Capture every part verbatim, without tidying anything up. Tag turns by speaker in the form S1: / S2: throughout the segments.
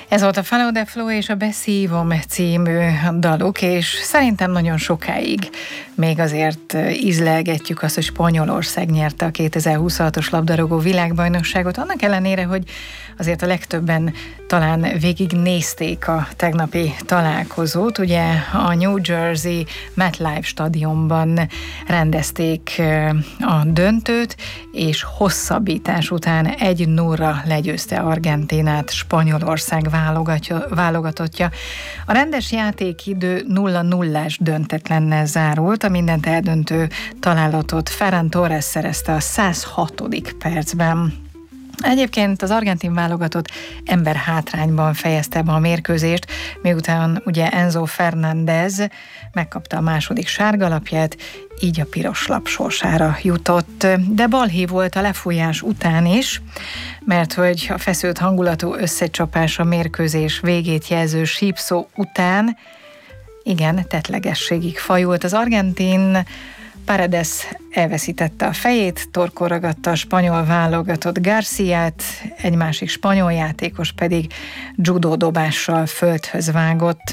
S1: Ez volt a Follow the Flow és a Beszívom című daluk, és szerintem nagyon sokáig még azért ízlelgetjük azt, hogy Spanyolország nyerte a kétezer-huszonhatos labdarúgó világbajnokságot, annak ellenére, hogy azért a legtöbben talán végig nézték a tegnapi találkozót. Ugye a New Jersey MetLife stadionban rendezték a döntőt, és hosszabbítás után egy nullra legyőzte Argentínát Spanyolország válogatottja. A rendes játékidő nulla nullás döntetlennel zárult, a mindent eldöntő találatot Ferran Torres szerezte a száz hatodik percben. Egyébként az argentin válogatott ember hátrányban fejezte be a mérkőzést, miután ugye Enzo Fernández megkapta a második sárgalapját, így a piros lap sorsára jutott. De balhé volt a lefújás után is, mert hogy a feszült hangulatú összecsapás a mérkőzés végét jelző sípszó után igen, tettlegességig fajult. Az argentin Paredes elveszítette a fejét, torkon ragadta a spanyol válogatott Garciát, egy másik spanyol játékos pedig judó dobással földhöz vágott.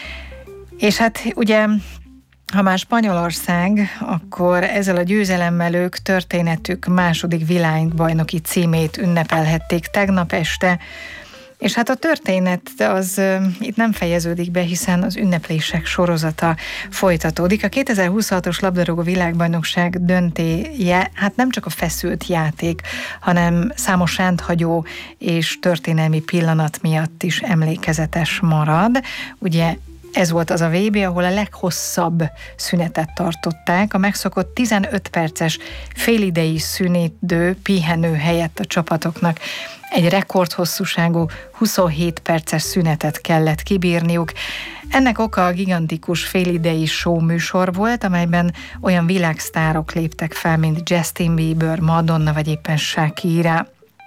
S1: És hát ugye, ha már Spanyolország, akkor ezzel a győzelemmel ők történetük második világbajnoki címét ünnepelhették tegnap este, és hát a történet az uh, itt nem fejeződik be, hiszen az ünneplések sorozata folytatódik. A kétezer-huszonhatos labdarúgó világbajnokság döntéje, hát nem csak a feszült játék, hanem számos rendhagyó és történelmi pillanat miatt is emlékezetes marad. Ugye ez volt az a vé bé, ahol a leghosszabb szünetet tartották. A megszokott tizenöt perces félidei szünidő, pihenő helyett a csapatoknak egy rekordhosszúságú huszonhét perces szünetet kellett kibírniuk. Ennek oka a gigantikus félidei show műsor volt, amelyben olyan világsztárok léptek fel, mint Justin Bieber, Madonna vagy éppen Shakira.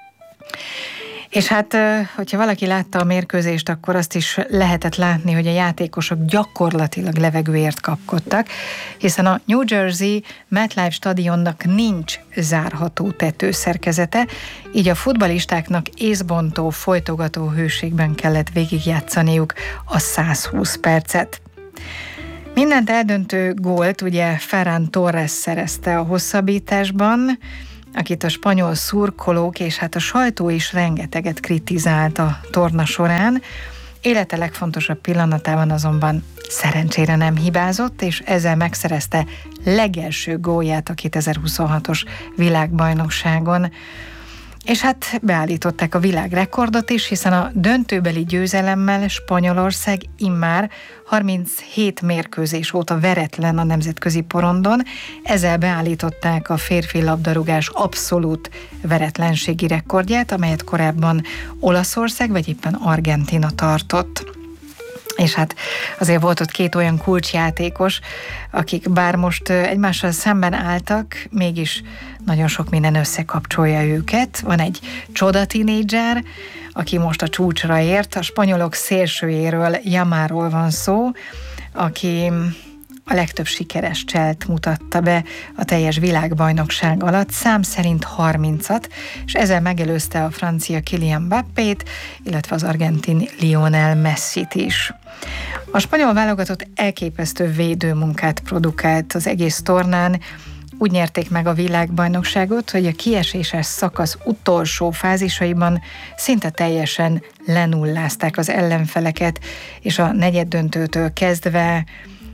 S1: És hát, hogyha valaki látta a mérkőzést, akkor azt is lehetett látni, hogy a játékosok gyakorlatilag levegőért kapkodtak, hiszen a New Jersey MetLife stadionnak nincs zárható tetőszerkezete, így a futballistáknak észbontó, folytogató hőségben kellett végigjátszaniuk a száz húsz percet. Mindent eldöntő gólt ugye Ferran Torres szerezte a hosszabbításban, akit a spanyol szurkolók és hát a sajtó is rengeteget kritizált a torna során. Élete legfontosabb pillanatában azonban szerencsére nem hibázott, és ezzel megszerezte legelső gólját a kétezer-huszonhatos világbajnokságon. És hát beállították a világrekordot is, hiszen a döntőbeli győzelemmel Spanyolország immár harminchét mérkőzés óta veretlen a nemzetközi porondon, ezzel beállították a férfi labdarúgás abszolút veretlenségi rekordját, amelyet korábban Olaszország vagy éppen Argentína tartott. És hát azért volt ott két olyan kulcsjátékos, akik bár most egymással szemben álltak, mégis nagyon sok minden összekapcsolja őket. Van egy csoda tínédzser, aki most a csúcsra ért, a spanyolok szélsőjéről, Yamalról van szó, aki a legtöbb sikeres cselt mutatta be a teljes világbajnokság alatt, szám szerint harmincat, és ezzel megelőzte a francia Kylian Mbappét, illetve az argentin Lionel Messit is. A spanyol válogatott elképesztő védőmunkát produkált az egész tornán, úgy nyerték meg a világbajnokságot, hogy a kieséses szakasz utolsó fázisaiban szinte teljesen lenullázták az ellenfeleket, és a negyeddöntőtől kezdve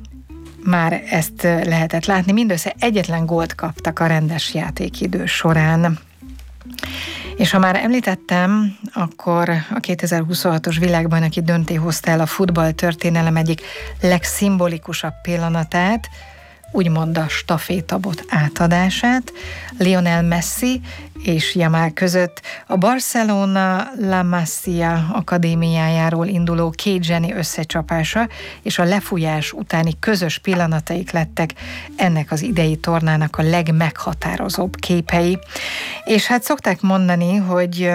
S1: már ezt lehetett látni, mindössze egyetlen gólt kaptak a rendes játékidő során. És ha már említettem, akkor a kétezer-huszonhatos világbajnoki dönté hozta el a futballtörténelem egyik legszimbolikusabb pillanatát, úgymond a stafétabot átadását. Lionel Messi és Yamal között a Barcelona La Masia akadémiájáról induló két zseni összecsapása és a lefújás utáni közös pillanataik lettek ennek az idei tornának a legmeghatározóbb képei. És hát szokták mondani, hogy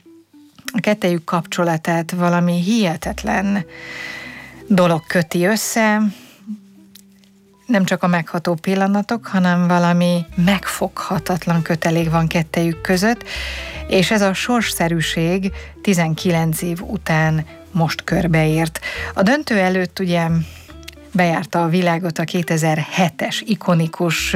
S1: a kettejük kapcsolatát valami hihetetlen dolog köti össze, nem csak a megható pillanatok, hanem valami megfoghatatlan kötelék van kettejük között, és ez a sorsszerűség tizenkilenc év után most körbeért. A döntő előtt ugye bejárta a világot a kétezer-hetes ikonikus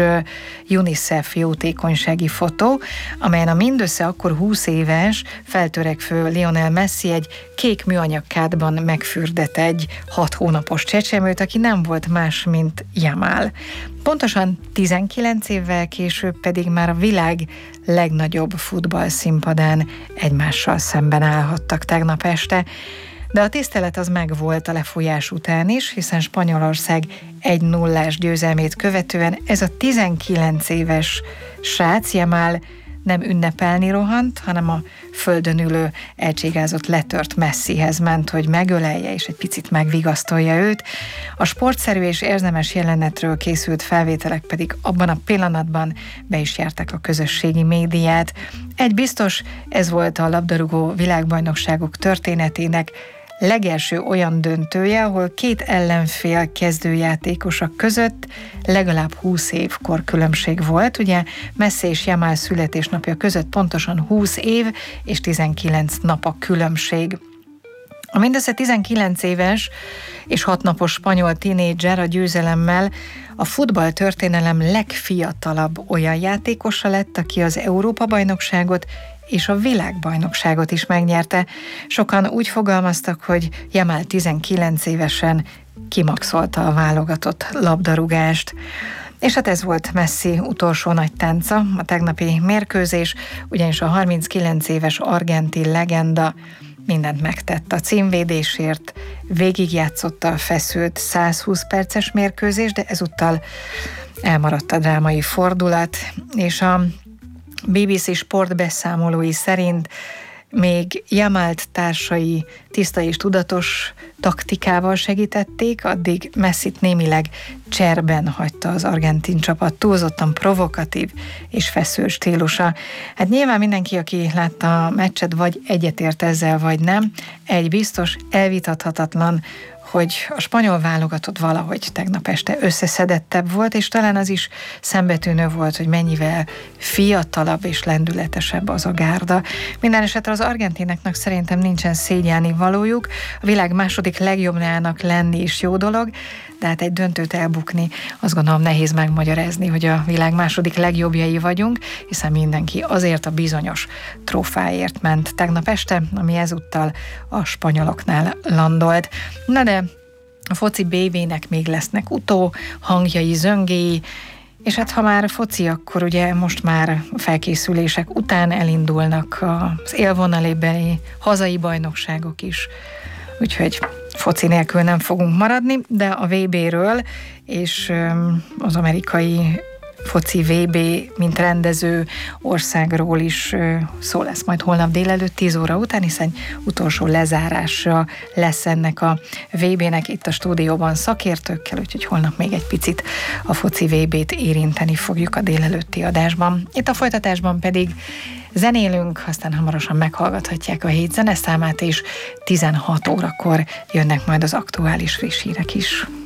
S1: UNICEF jótékonysági fotó, amelyen a mindössze akkor húsz éves feltörekvő Lionel Messi egy kék műanyag kádban megfürdet egy hat hónapos csecsemőt, aki nem volt más, mint Yamal. Pontosan tizenkilenc évvel később pedig már a világ legnagyobb futballszínpadán egymással szemben állhattak tegnap este. De a tisztelet az megvolt a lefújás után is, hiszen Spanyolország egy nullás győzelmét követően ez a tizenkilenc éves srác Yamal nem ünnepelni rohant, hanem a földön ülő, elcségázott, letört Messihez ment, hogy megölelje és egy picit megvigasztolja őt. A sportszerű és érzelmes jelenetről készült felvételek pedig abban a pillanatban be is járták a közösségi médiát. Egy biztos, ez volt a labdarúgó világbajnokságok történetének legelső olyan döntője, ahol két ellenfél kezdőjátékosok között legalább húsz év korkülönbség volt. Ugye Messi és Yamal születésnapja között pontosan húsz év és tizenkilenc nap a különbség. A mindössze tizenkilenc éves és hat napos spanyol tínédzser a győzelemmel a futballtörténelem legfiatalabb olyan játékosa lett, aki az Európa-bajnokságot és a világbajnokságot is megnyerte. Sokan úgy fogalmaztak, hogy Yamal tizenkilenc évesen kimaxolta a válogatott labdarúgást. És hát ez volt Messi utolsó nagy tánca, a tegnapi mérkőzés, ugyanis a harminckilenc éves argentin legenda mindent megtett a címvédésért, végigjátszotta a feszült százhúsz perces mérkőzés, de ezúttal elmaradt a drámai fordulat, és a bé bé cé sport beszámolói szerint még Yamalt társai tiszta és tudatos taktikával segítették, addig Messit némileg cserben hagyta az argentin csapat túlzottan provokatív és feszült stílusa. Hát nyilván mindenki, aki látta a meccset, vagy egyetért ezzel, vagy nem, egy biztos, elvitathatatlan, hogy a spanyol válogatott valahogy tegnap este összeszedettebb volt, és talán az is szembetűnő volt, hogy mennyivel fiatalabb és lendületesebb az a gárda. Minden esetre az argentineknek szerintem nincsen szégyelni valójuk, a világ második legjobbjának lenni is jó dolog, de hát egy döntőt elbukni, azt gondolom nehéz megmagyarázni, hogy a világ második legjobbjai vagyunk, hiszen mindenki azért a bizonyos trófáért ment tegnap este, ami ezúttal a spanyoloknál landolt. Na de a foci bé vé-nek még lesznek utó, hangjai, zöngéi, és hát ha már foci, akkor ugye most már a felkészülések után elindulnak az élvonalébeli hazai bajnokságok is, úgyhogy foci nélkül nem fogunk maradni, de a vé béről és az amerikai foci vé bé, mint rendező országról is szó lesz majd holnap délelőtt tíz óra után, hiszen utolsó lezárása lesz ennek a vé bének itt a stúdióban szakértőkkel, úgyhogy holnap még egy picit a foci vé bét érinteni fogjuk a délelőtti adásban. Itt a folytatásban pedig zenélünk, aztán hamarosan meghallgathatják a hét zeneszámát, és tizenhat órakor jönnek majd az aktuális friss hírek is.